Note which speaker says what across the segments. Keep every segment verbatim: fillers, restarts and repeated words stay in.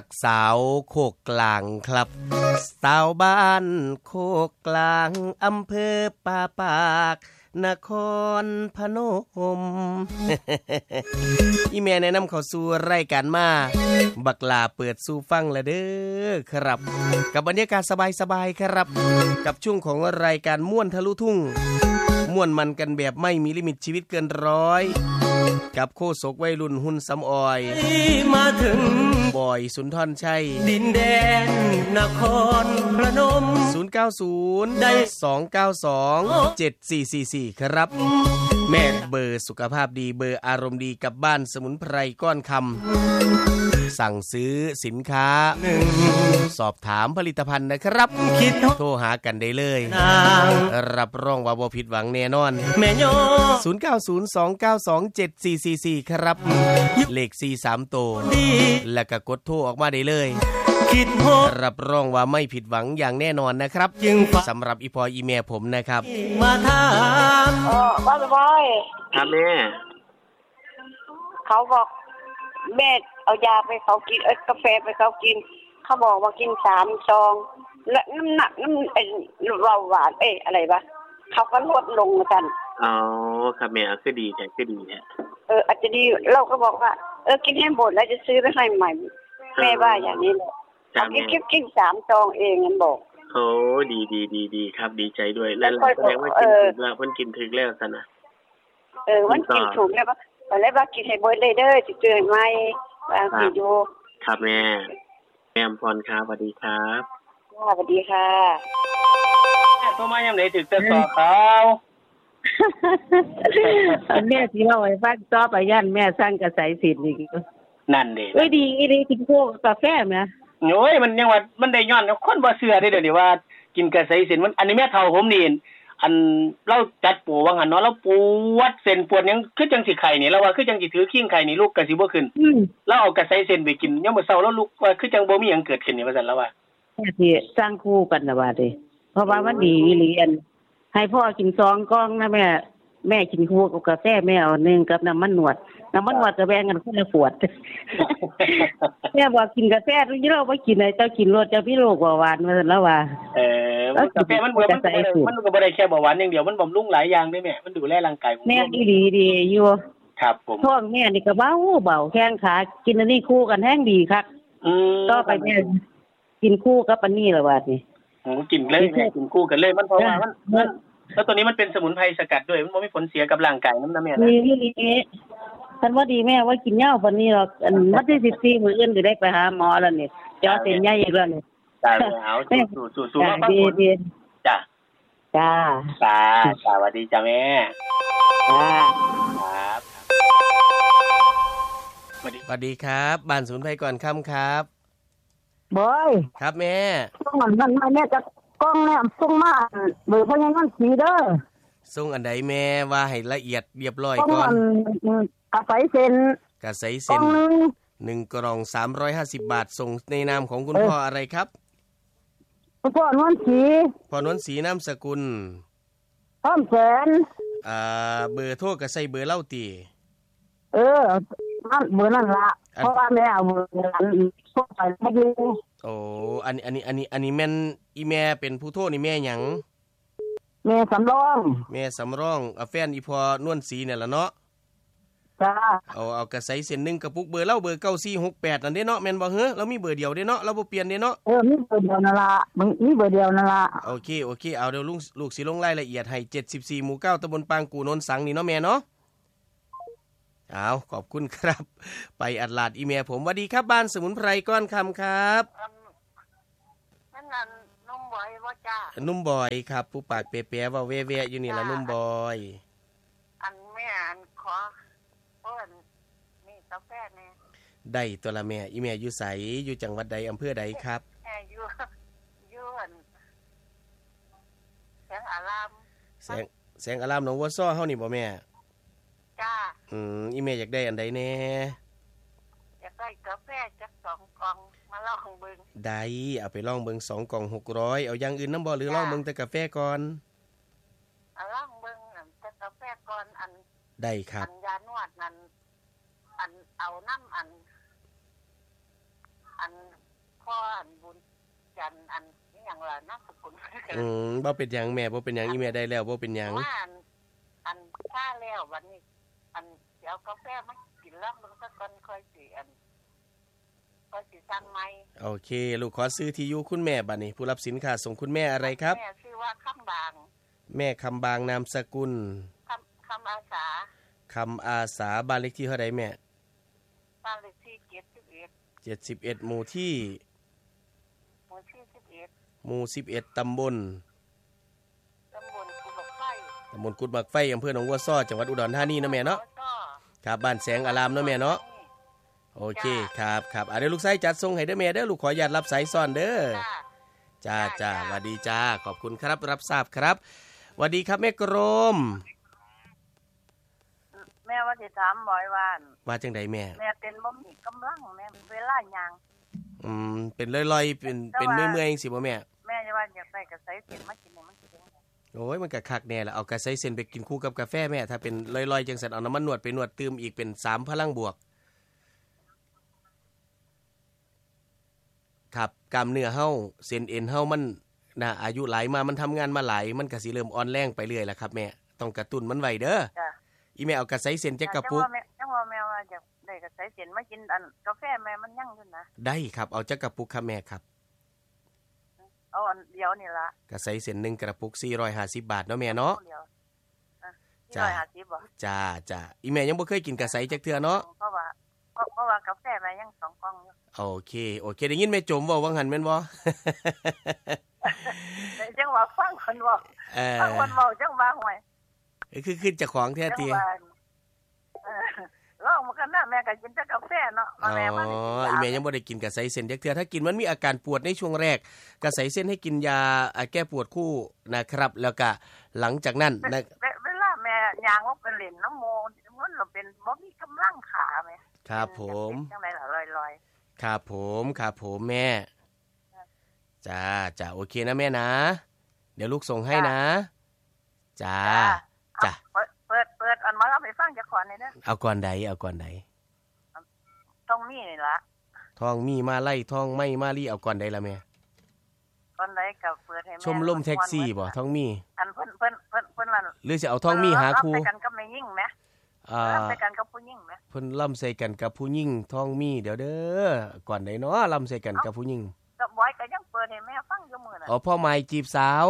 Speaker 1: กสาวโคกกลางครับสาวบ้านโคกกลางอำเภอป่าปากนครพนม อีเมลแนะนำเข้าสู่รายการมาบักลาเปิดสู่ฟังละเด้อครับกับบรรยากาศสบายๆครับกับช่วงของรายการม่วนทะลุทุ่งม่วนมันกันแบบไม่มีลิมิตชีวิตเกินร้อยกับโคศกวัยรุ่นหุ่นสำออย
Speaker 2: มาถึง
Speaker 1: บอยสุนทรชัย
Speaker 2: ดินแดนนครพนม
Speaker 1: ศูนย์ เก้า ศูนย์ สอง เก้า สอง เจ็ด สี่ สี่ สี่ครับแม่เบอร์สุขภาพดีเบอร์อารมณ์ดีกับบ้านสมุนไพรก้อนคำสั่งซื้อสินค้าสอบถามผลิตภัณฑ์นะครับโทรหากันได้เลยรับรองว่าบ่ผิดหวังแน่นอน
Speaker 2: แม่โย
Speaker 1: ศูนย์ เก้า ศูนย์ สอง เก้า สอง เจ็ด สี่ สี่ สี่ครับเลขสี่ สามตัวแล้วก็กดโทรออกมาได้เลยรับรองว่าไม่ผิดหวังอย่างแน่นอนนะครับสำหรับอีพออีเมลผมนะครับ
Speaker 2: มาถาม
Speaker 3: อ๋อบ้านบอย
Speaker 4: ครับแม่
Speaker 3: เขาบอกแม่เอายาไปเขากินเอ้ยกาแฟไปเขากินเขาบอกว่ากินสามซองและน้ำหนักน้ำไอ้เบาหวานเอ้ยอะไรวะเขาก็ลดลงกัน
Speaker 4: อ๋อครับแม่คือดีแท้คือดีแท้
Speaker 3: เอออาจจะดีเราก็บอกว่าเออกินให้หมดแล้วจะซื้อไปให้ใหม่แม่ว่าอย่างนี้แหละเขากินคลิปกินสามซองเองงั้นบอก
Speaker 4: โอ้ดีดีดีดีครับดีใจด้วยแล้วแสดงว่ากินถูกแล้วเพิ่นกินถึกแล้วซะนะ
Speaker 3: เออมันกินถูกแล้วว่าแล้วว่ากินให้เบิดเลยเด้อสิเจอใหม่บางทีอยู่
Speaker 4: ครับแม่แม่อำพรครับสวัสดีครับ
Speaker 3: สวัสดีค่ะ
Speaker 4: โทรมายามไหนถึกจะสอบเขา
Speaker 5: แม่สิเล่าให้ฟังต่อไปย่านแม่สร้างกระแสสิทธิ์อีก
Speaker 4: นั่นเด้
Speaker 5: เอ้ยดีอีหลีกินโค้กกาแฟแม่
Speaker 4: โอ้ยมันยังว่ามันได้ย้อนคนบ่เชื่อเด้เดี๋ยวนี้ว่ากินกระแสสิทธิ์มันอันนี้แม่เฒ่าผมนี่อันเราจัดปูว่างั้นเนาะเราปวดเส้นปวดหยังคือจังสิไข้นี่เราว่าคือจังสิถือขิ้งไข้นี่ลูกก็สิบ่ขึ้นเราเอากระแสเส้นไปกินยามมื้อเช้าแล้วลูกว่าคือจังบ่มีหยังเกิดขึ้นนี่ว่าซั่นแล้วว่า
Speaker 5: แม่สิสร้างคู่กันน่ะว่าเด้เพราะว่ามันดีอีหลีอันให้พ่อกินสองกล่องนะแม่แม่กินคู่กับกาแฟแม่เอาหนึ่งกับน้ำมันหนวดน้ำมันหนวดจะแบ่งกันคนละขวดแม่บอกกินกาแฟทุกยี่เราไม่กินเลยเจ้ากินรสเจ้าพี่โรคเบาหวานมาแล้วว่า
Speaker 4: เออกาแฟมันมันมันก็บ่ได้แค่เบาหวานอย่างเดียวมันบำรุงหลายอย่างด้วยแม่มันดูแลร่างกาย
Speaker 5: แม่ดีดีอยู่
Speaker 4: ครับผม
Speaker 5: ท้องแม่นี่ก็เบาเบาแข้งขากินอันนี้คู่กันแห้งดีครับต่อไปแม่กินคู่กับอันนี้ละว่านี่
Speaker 4: โอ้กินเลยแม่กินคู่กันเลยมันเพราะว่ามันแล้วตัวนี้มันเป็นสมุนไพรสกัดด้วยมันบ่มีผลเสียกับร่างกายนำนะแม่นะ
Speaker 5: นี่ๆท่านว่าดีแม่ว่ากินเหล้าปานนี้หรอกอันวันที่สิบสี่มื้ออื่นสิได้ไปหาหมอแล้วนี่เจาะเส้นใหญ่อีกแล้วนี่
Speaker 4: จ้าเอาสู้ๆๆมาฟังผลจ้า
Speaker 5: จ้า
Speaker 4: จ้าสวัสดีจ้าแม่
Speaker 5: จ้า
Speaker 4: ครับ
Speaker 1: สวัสดีครับบ้านสมุนไพรก่อนค่ำครับ
Speaker 5: บอย
Speaker 1: ครับแม่
Speaker 5: ต้องมันมันแม่จะกล้องแม่ส่งมาเบอร์พญานาคสีเด้อ
Speaker 1: ส่งอันใดแม่ว่าให้ละเอียดเรียบร้อยก่อน
Speaker 5: กระใสเส้น
Speaker 1: กระใสเส้นหนึ่งกล่องสามร้อยห้าสิบบาทส่งในนามของคุณพ่ออะไรครับ
Speaker 5: พ่อนวลศรี
Speaker 1: พ่อนวลศรีนามสกุล
Speaker 5: พร้อมแสน
Speaker 1: อ่าเบอร์โทรก็ใส่เบอร์เล่าติ
Speaker 5: เออนั่นเบอร์นั่นล่ะเพราะว่าแม่เอาเบอร์นั้นโทรไปบ่อยู่
Speaker 1: โอ้อันนี้อันนี้อันนี้อันนี้แม่นอีแม่เป็นผู้โทรนี่แม่หยัง
Speaker 5: แม่สำรอง
Speaker 1: แม่สำรองอ่ะแฟนอีพอนวลศรีเนี่ยล่ะเนาะ
Speaker 5: จ้า
Speaker 1: เอาเอากระใสเส้นนึงกระปุกเบอร์เล่าเบอร์เก้าสี่หกแปดนั่นเด้เนาะแม่นบ่เฮ้อเรามีเบอร์เดียวเด้เนาะเราบ่เปลี่ยนเด้เนาะ
Speaker 5: เออมีเบอร์เดียวนั่นล่ะมึงมีเบอร์เดียวนั่นล่ะ
Speaker 1: โอเคโอเคเอาเดี๋ยวลุงลูกสิลงรายละเอียดให้เจ็ดสิบสี่หมู่เก้าตำบลปางกู่โนนสังนี่เนาะแม่เนาะเอาขอบคุณครับไปอัดลาดอีเมลผมสวัสดีครับบ้านสมุนไพรก้อนคำครับ
Speaker 3: นั่นน่ะนุ่มบอยบ่จ้า
Speaker 1: นุ่มบอยครับผู้ปากเป๊ะๆว่าเว่ๆอยู่นี่ล่ะนุ่มบอย
Speaker 3: อันแม่อันขอเพิ่นมีกาแฟแน่
Speaker 1: ได้ตัวละแม่อีแม่อยู่ไสอยู่จังหวัดใดอำเภอใดครับ
Speaker 3: แม่อยู่อยู่อันแสงอาราม
Speaker 1: แสงแสงอารามหนองวัวซ้อเฮานี่บ่แม่
Speaker 3: จ้า
Speaker 1: อืมอีแม่อยากได้อันใดแน่
Speaker 3: อยากได้กาแฟจักสองกล่องมาลองเบิ่ง
Speaker 1: ได้เอาไปลองเบิ่งสองกล่องหกร้อยเอาอย่างอื่นนำบ่หรือลองเบิ่งแต่กาแฟก่อน
Speaker 3: เอาลองเบิ่งอันแต่กาแฟก่อนอัน
Speaker 1: ได้ครับ
Speaker 3: อันยานวดนั้นอันเอาน้ำอันอันานบุญจันอันนี่อย่างล่ะนามสกุล
Speaker 1: อืมบ่เป็นหยังแม่บ่เป็นหยังอีแม่ได้แล้วบ่เป็นหยัง
Speaker 3: ว่าอันอันถ้าแล้ววันนี้อันเดี๋ยวกาแฟมากินแล้วมันก็ก่อนค่อยสิอันค่อยสิสั่งใหม่
Speaker 1: โอเคลูกขอซื้อที่อยู่คุณแม่บัดนี้ผู้รับสินค้าส่งคุณแม่อะไรครับ
Speaker 3: แม่ชื่อว่าคำบาง
Speaker 1: แม่คำบางนามสกุล
Speaker 3: คำคำอาสา
Speaker 1: คำอาสาบ้านเลขที่เท่าใดแม่
Speaker 3: บ้านเลขที่เจ็ดสิบเอ็ด
Speaker 1: เจ็ดสิบเอ็ดหมู่ที่
Speaker 3: หมู่ที่สิบเอ็ด
Speaker 1: หมู่สิบเอ็ดตำบล
Speaker 3: ตำบลกุดบักไฟ
Speaker 1: ตำบลกุดบักไฟอำเภอหนองวัวซ้อจังหวัดอุดรธานีนะแม่เนาะครับบ้านแสงอารามเนาะแม่เนาะโอเคครับครับอ่ะเดี๋ยวลูกไส้จัดส่งให้เด้อแม่เด้อลูกขออนุญาตรับสายซ่อนเด้อจ้าจ้าสวัสดีจ้าขอบคุณครับรับทราบครับสวัสดีครับแม่กรม
Speaker 3: แม่ว่าสิถามบ่อยว่า
Speaker 1: ว่าจังได๋แม่
Speaker 3: แม่เป็นบ่มีกำลังแม่เวลาย่าง
Speaker 1: อืมเป็นลอยๆเป็นเป็นเมื่อยๆจังซี่บ่แม่
Speaker 3: แม่จะว่าอยากได้กระไสเส้นมากินมันสิเป็นจัง
Speaker 1: โอ้ยมันก็คักแน่ล่ะเอากระไสเส้นไปกินคู่กับกาแฟแม่ถ้าเป็นลอยๆจังซั่นเอาน้ำมันนวดไปนวดตื่มอีกเป็นสามพลังบวกครับกล้ามเนื้อเฮาเส้นเอ็นเฮามันน่ะอายุหลายมามันทำงานมาหลายมันก็สิเริ่มอ่อนแรงไปเรื่อยล่ะครับแม่ต้องกระตุ้นมันไว้เด้อจ้ะอีแม่เอากระไสเส้นจักกระปุก
Speaker 3: จังว่าแม่ว่าอยากได้กระไสเส้นมากินอันกาแฟแม่มันยังอยู่นะ
Speaker 1: ได้ครับเอาจักกระปุกครับแม่ครับ
Speaker 3: เอาอันเดียวนี่ล่ะ
Speaker 1: กระไสเส้นหนึ่งกระปุกสี่ร้อยห้าสิบบาทเนาะแม่เนาะ
Speaker 3: จ้าสี่ร้อยห้าสิบบ่
Speaker 1: จ้าจ้าอีแม่ยังบ่เคยกินกระไสจักเทื่อเนาะ
Speaker 3: เพราะว่าเพราะว่ากาแฟแม่ยังสองกล่องอยู่
Speaker 1: โอเคโอเคได้ยินแม่จมเว้าว่าหั่นแม่นบ่
Speaker 3: จังว่าฟังคนเว้าฟังคนเว้าจังว่าห่วย
Speaker 1: คือคือเจ้าของแท้ติ
Speaker 3: ลองมากันนะแม่ก็กินแต่กาแฟเนาะ
Speaker 1: แม่บ่ได้กินอ๋ออีแม่ยังบ่ได้กินกระไสเส้นจักเทื่อถ้ากินมันมีอาการปวดในช่วงแรกกระไสเส้นให้กินยาแก้ปวดคู่นะครับแล้วก็หลังจากนั้นนะ
Speaker 3: เวลาแม่ย่างออกไปเล่นน้ำโมมันเป็นบ่มีกำลังขาแม่
Speaker 1: ครับผม
Speaker 3: จังได๋ล่ะลอย
Speaker 1: ๆครับผมครับผมแม่จ้าจ้าโอเคนะแม่นะเดี๋ยวลูกส่งให้นะจ้าจ้า
Speaker 3: เปิดเปิดเปิดอันมาเอาไปฟังจักก่อนนี่เด้อ
Speaker 1: เอาก่อนใดเอาก่อนใด
Speaker 3: ท้องมีนี่ล่ะ
Speaker 1: ท้องมีมาไล่ท้องไม่มาลี่เอาก่อนใดล่ะแม่
Speaker 3: ก่อนใดก็เปิดให้แม่
Speaker 1: ชมลมแท็กซี่บ่ท้องมี
Speaker 3: อันเพิ่นเพิ่นเพิ่นเพิ่นว่า
Speaker 1: หรือสิเอาท้องมีหาครู
Speaker 3: รับกันกับแม่หญิงแหมอ่ารับใส่กันกับผู้หญิงแหม
Speaker 1: เพิ่นล่ำใส่กันกับผู้หญิงท้องมีเดี๋ยวเด้อก่อนใดเนาะล่ำใส่กันกับผู้หญิง
Speaker 3: ก็บ่อยก็ยังเปิดให้แม่ฟังอยู่มื้อน่ะ
Speaker 1: อ๋อพ่อใหม่จีบสาว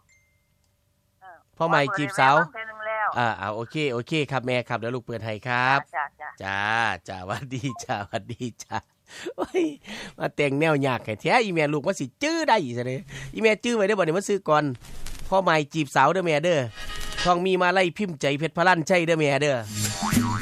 Speaker 1: พ่อใหม่จีบสาวอ่าเอาโอเคโอเคครับแม่ครับเดี๋ยวลูกเปิดให้ครับ
Speaker 3: จ้าจ้า
Speaker 1: จ้าสวัสดีจ้าสวัสดีจ้าโอ้ยมาแต่งแนวยากแค่แท้อีแม่ลูกว่าสิจื้อได้ซะเด้อีแม่จื้อไว้ได้บ่นี่มาซื้อก่อนพ่อใหม่จีบสาวเด้อแม่เด้อท้องมีมาไล่พิมพ์ใจเพชรพลันใช่เด้อแม่เด้อ